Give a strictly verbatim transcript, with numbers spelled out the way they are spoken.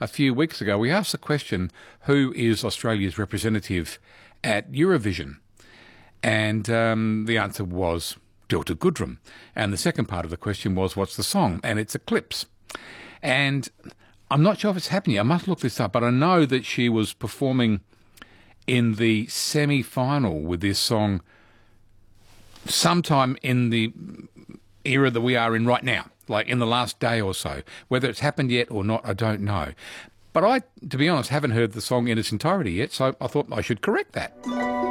a few weeks ago, we asked the question, who is Australia's representative at Eurovision? And um, the answer was Delta Goodrem. And the second part of the question was, what's the song? And it's Eclipse. And I'm not sure if it's happening. I must look this up, but I know that she was performing in the semi-final with this song sometime in the era that we are in right now, like in the last day or so. Whether it's happened yet or not, I don't know. But I, to be honest, haven't heard the song in its entirety yet, so I thought I should correct that.